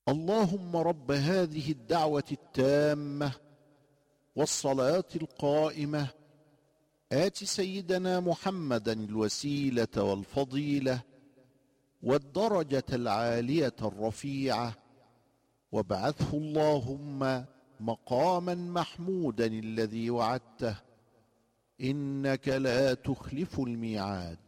اللهم رب هذه الدعوة التامة والصلاة القائمة آت سيدنا محمدا الوسيلة والفضيلة والدرجة العالية الرفيعة، وابعثه اللهم مقاما محمودا الذي وعدته، إنك لا تخلف الميعاد.